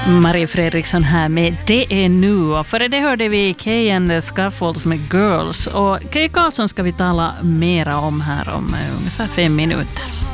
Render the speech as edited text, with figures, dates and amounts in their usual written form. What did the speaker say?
Marie Fredriksson här med Det är nu, och före det hörde vi Kay and the Scaffolds med Girls, och Kay Karlsson ska vi tala mera om här om ungefär 5 minuter.